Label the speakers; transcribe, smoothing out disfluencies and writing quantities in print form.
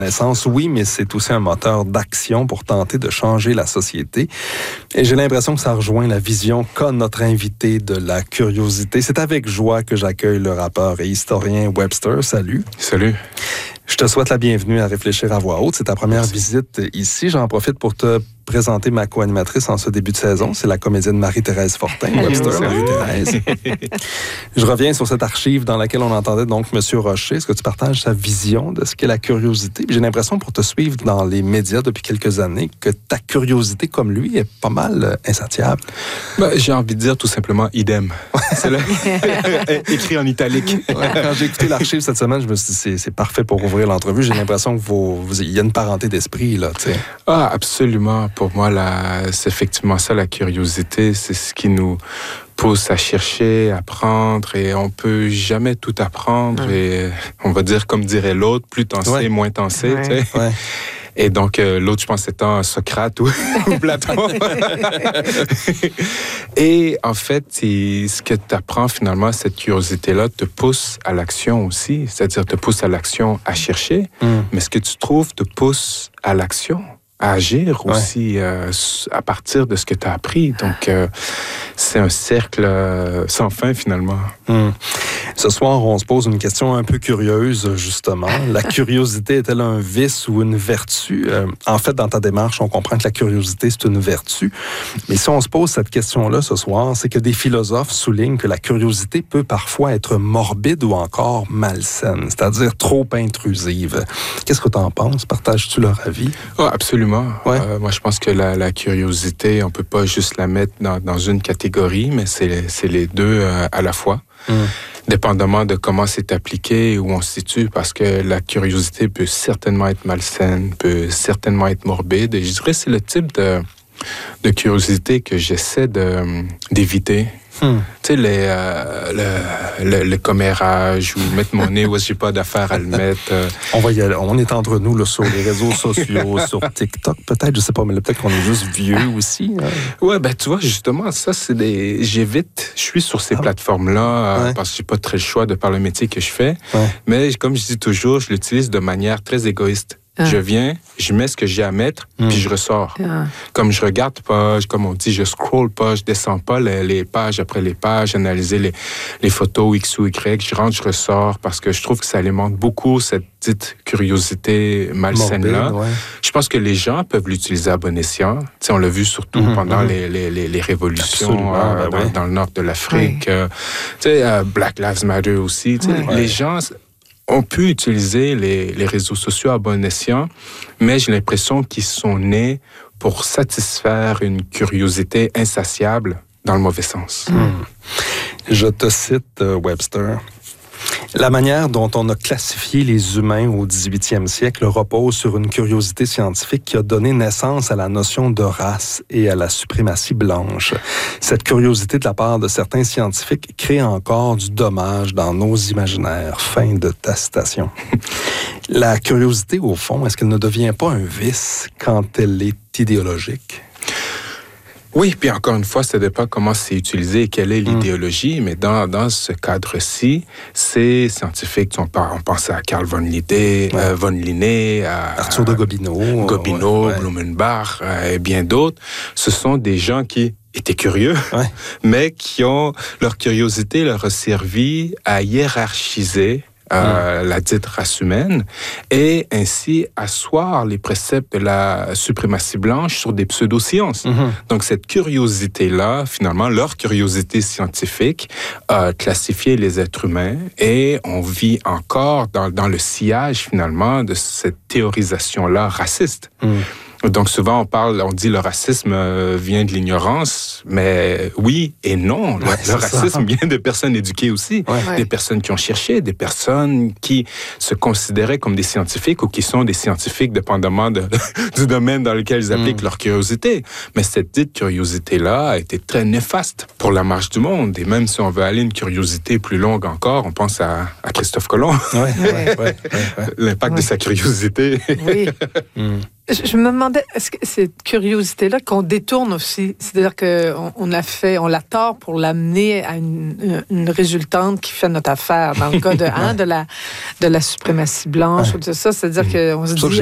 Speaker 1: Naissance, oui, mais c'est aussi un moteur d'action pour tenter de changer la société. Et j'ai l'impression que ça rejoint la vision qu'a notre invité de la curiosité. C'est avec joie que j'accueille le rappeur et historien Webster. Salut.
Speaker 2: Salut.
Speaker 1: Je te souhaite la bienvenue à Réfléchir à voix haute. C'est ta première visite ici. J'en profite pour te présenter ma co-animatrice en ce début de saison. C'est la comédienne Marie-Thérèse Fortin. Webster, Marie-Thérèse. Je reviens sur cette archive dans laquelle on entendait donc M. Rocher. Est-ce que tu partages sa vision de ce qu'est la curiosité? J'ai l'impression, pour te suivre dans les médias depuis quelques années, que ta curiosité, comme lui, est pas mal insatiable.
Speaker 2: J'ai envie de dire tout simplement idem. C'est là, écrit en italique.
Speaker 1: Quand j'ai écouté l'archive cette semaine, je me suis dit, c'est parfait pour ouvrir l'entrevue. J'ai l'impression qu'il y a une parenté d'esprit, là, tu sais.
Speaker 2: Ah, absolument. Pour moi, c'est effectivement ça, la curiosité. C'est ce qui nous pousse à chercher, à apprendre, et on peut jamais tout apprendre. Et on va dire, comme dirait l'autre, plus t'en sais, moins t'en sais, tu sais. Ouais. Et donc, l'autre, je pense, étant Socrate ou Platon. Et en fait, ce que tu apprends finalement, cette curiosité-là te pousse à l'action aussi. C'est-à-dire, te pousse à l'action à chercher. Mais ce que tu trouves te pousse à l'action, à agir aussi à partir de ce que tu as appris. Donc, c'est un cercle sans fin, finalement.
Speaker 1: Ce soir, on se pose une question un peu curieuse, justement. La curiosité est-elle un vice ou une vertu? En fait, dans ta démarche, on comprend que la curiosité, c'est une vertu. Mais si on se pose cette question-là ce soir, c'est que des philosophes soulignent que la curiosité peut parfois être morbide ou encore malsaine, c'est-à-dire trop intrusive. Qu'est-ce que tu en penses? Partages-tu leur avis?
Speaker 2: Oh, absolument. Ouais. Moi, je pense que la curiosité, on ne peut pas juste la mettre dans une catégorie, mais c'est les deux à la fois. Dépendamment de comment c'est appliqué, où on se situe, parce que la curiosité peut certainement être malsaine, peut certainement être morbide. Et je dirais que c'est le type de curiosité que j'essaie d'éviter. Tu sais, le commérage, ou mettre mon nez où j'ai pas d'affaire à le mettre.
Speaker 1: On va y aller. On est entre nous là, sur les réseaux sociaux, sur TikTok peut-être, je sais pas, mais peut-être qu'on est juste vieux aussi.
Speaker 2: Ouais, ben tu vois, justement, ça, j'évite. Je suis sur ces plateformes-là parce que j'ai pas très le choix de par le métier que je fais. Mais comme je dis toujours, je l'utilise de manière très égoïste. Je viens, je mets ce que j'ai à mettre, puis je ressors. Comme je regarde pas, comme on dit, je scroll pas, je descends pas les pages après les pages, analyser les photos X ou Y. Je rentre, je ressors, parce que je trouve que ça alimente beaucoup cette dite curiosité malsaine-là. Je pense que les gens peuvent l'utiliser à bon escient. T'sais, on l'a vu surtout pendant les révolutions dans le nord de l'Afrique. Black Lives Matter aussi. Les gens... On peut utiliser les réseaux sociaux à bon escient, mais j'ai l'impression qu'ils sont nés pour satisfaire une curiosité insatiable dans le mauvais sens.
Speaker 1: Je te cite, Webster. La manière dont on a classifié les humains au 18e siècle repose sur une curiosité scientifique qui a donné naissance à la notion de race et à la suprématie blanche. Cette curiosité de la part de certains scientifiques crée encore du dommage dans nos imaginaires. Fin de ta citation. La curiosité, au fond, est-ce qu'elle ne devient pas un vice quand elle est idéologique?
Speaker 2: Oui, puis encore une fois, ça dépend comment c'est utilisé et quelle est l'idéologie, mais dans ce cadre-ci, c'est scientifique. On pense à Carl von Linné, à
Speaker 1: Arthur de Gobineau,
Speaker 2: Blumenbach et bien d'autres. Ce sont des gens qui étaient curieux, mais qui ont leur curiosité leur a servi à hiérarchiser la dite race humaine, et ainsi asseoir les préceptes de la suprématie blanche sur des pseudo-sciences. Donc, cette curiosité-là, finalement, leur curiosité scientifique, a classifié les êtres humains, et on vit encore dans le sillage, finalement, de cette théorisation-là raciste. Donc, souvent, on dit le racisme vient de l'ignorance, mais oui et non. Le racisme vient de personnes éduquées aussi. Des personnes qui ont cherché, des personnes qui se considéraient comme des scientifiques ou qui sont des scientifiques dépendamment du domaine dans lequel ils appliquent leur curiosité. Mais cette dite curiosité-là a été très néfaste pour la marche du monde. Et même si on veut aller une curiosité plus longue encore, on pense à Christophe Colomb. L'impact de sa curiosité.
Speaker 3: Je me demandais, est-ce que cette curiosité-là qu'on détourne aussi, c'est-à-dire qu'on l'a tort pour l'amener à une résultante qui fait notre affaire, dans le cas de la suprématie blanche ou de ça, c'est-à-dire qu'on se dit...